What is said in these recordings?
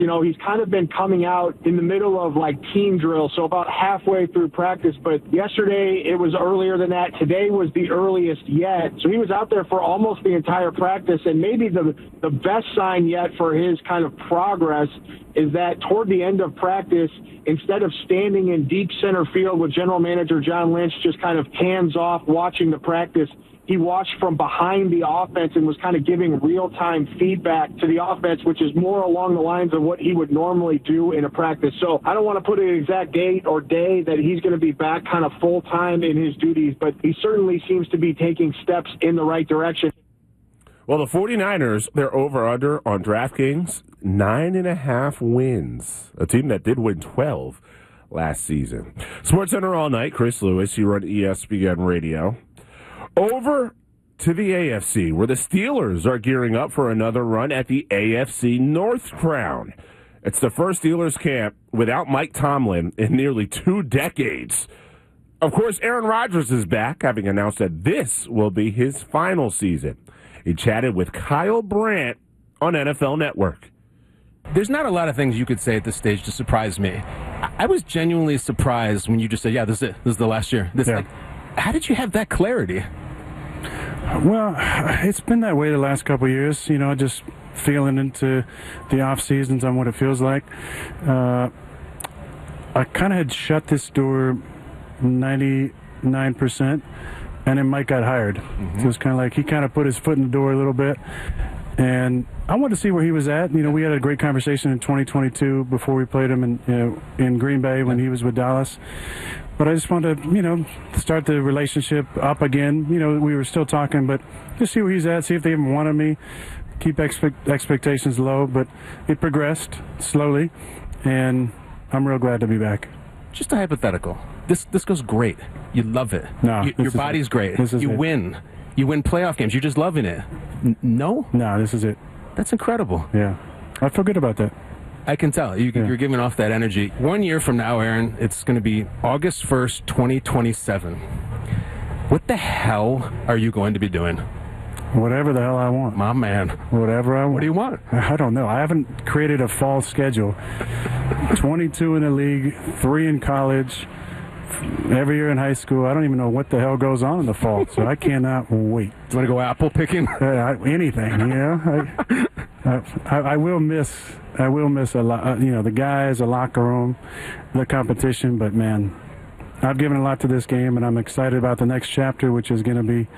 You know, he's kind of been coming out in the middle of like team drill, so about halfway through practice. But yesterday it was earlier than that. Today was the earliest yet. So he was out there for almost the entire practice. And maybe the best sign yet for his kind of progress is that toward the end of practice, instead of standing in deep center field with general manager John Lynch just kind of hands off watching the practice, he watched from behind the offense and was kind of giving real-time feedback to the offense, which is more along the lines of what he would normally do in a practice. So I don't want to put an exact date or day that he's going to be back kind of full-time in his duties, but he certainly seems to be taking steps in the right direction. Well, the 49ers, they're over-under on DraftKings, 9.5 wins, a team that did win 12 last season. SportsCenter all night, Chris Lewis, you run ESPN Radio. Over to the AFC, where the Steelers are gearing up for another run at the AFC North crown. It's the first Steelers camp without Mike Tomlin in nearly 2 decades. Of course, Aaron Rodgers is back, having announced that this will be his final season. He chatted with Kyle Brandt on NFL Network. There's not a lot of things you could say at this stage to surprise me. I was genuinely surprised when you just said, yeah, this is it. This is the last year. How did you have that clarity? Well, it's been that way the last couple of years, you know, just feeling into the off seasons on what it feels like. I kind of had shut this door 99%, and then Mike got hired. Mm-hmm. So it was kind of like he kind of put his foot in the door a little bit, and I wanted to see where he was at. You know, we had a great conversation in 2022 before we played him in Green Bay when he was with Dallas. But I just wanted to, you know, start the relationship up again. You know, we were still talking, but just see where he's at, see if they even wanted me, keep expectations low. But it progressed slowly, and I'm real glad to be back. Just a hypothetical. This goes great. You love it. No, your body's great. You win. You win playoff games. You're just loving it. No? No, this is it. That's incredible. Yeah. I feel good about that. I can tell. You're giving off that energy. 1 year from now, Aaron, it's going to be August 1st, 2027. What the hell are you going to be doing? Whatever the hell I want. My man. Whatever I want. What do you want? I don't know. I haven't created a fall schedule. 22 in the league, 3 in college, every year in high school. I don't even know what the hell goes on in the fall, so I cannot wait. You want to go apple picking? Anything, you know. I will miss a lot, you know, the guys, the locker room, the competition, but man, I've given a lot to this game, and I'm excited about the next chapter, which is going to be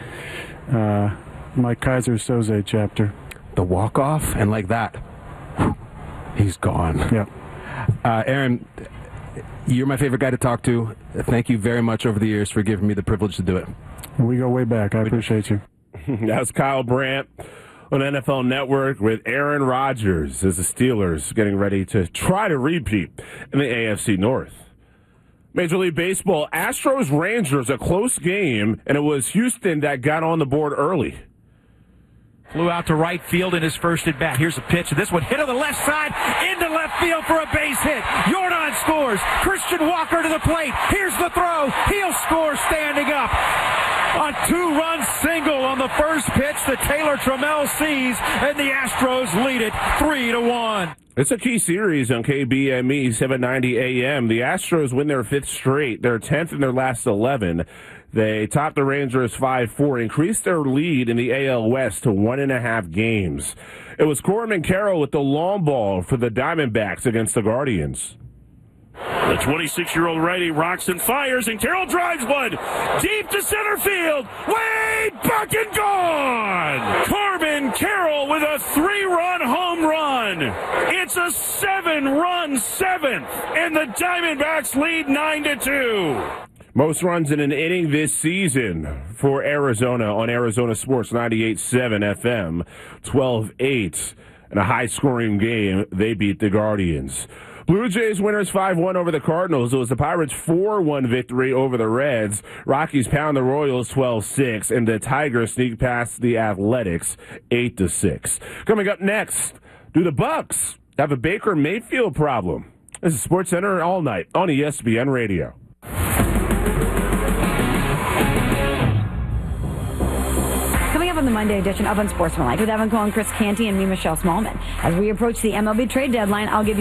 my Kaiser Soze chapter. The walk-off, and like that, he's gone. Yeah. Aaron, you're my favorite guy to talk to. Thank you very much over the years for giving me the privilege to do it. We go way back. I appreciate you. That's Kyle Brandt on NFL Network with Aaron Rodgers as the Steelers getting ready to try to repeat in the AFC North. Major League Baseball, Astros-Rangers, a close game, and it was Houston that got on the board early. Flew out to right field in his first at bat. Here's a pitch. This one hit on the left side into left field for a base hit. Jordan scores. Christian Walker to the plate. Here's the throw. He'll score standing up. A 2-run single on the first pitch that Taylor Trammell sees, and the Astros lead it 3-1. It's a key series on KBME 790 AM. The Astros win their 5th straight. They're 10th in their last 11. They topped the Rangers 5-4, increased their lead in the AL West to 1.5 games. It was Corbin Carroll with the long ball for the Diamondbacks against the Guardians. The 26-year-old righty rocks and fires, and Carroll drives one deep to center field. Way back and gone! Corbin Carroll with a 3-run home run. It's a 7-run 7th, and the Diamondbacks lead 9-2. Most runs in an inning this season for Arizona on Arizona Sports 98.7 FM, 12-8. In a high-scoring game, they beat the Guardians. Blue Jays winners 5-1 over the Cardinals. It was the Pirates' 4-1 victory over the Reds. Rockies pound the Royals 12-6, and the Tigers sneak past the Athletics 8-6. Coming up next, do the Bucks have a Baker Mayfield problem? This is SportsCenter all night on ESPN Radio. on the Monday edition of Unsportsmanlike with Evan Cohen, Chris Canty, and me, Michelle Smallman. As we approach the MLB trade deadline, I'll give you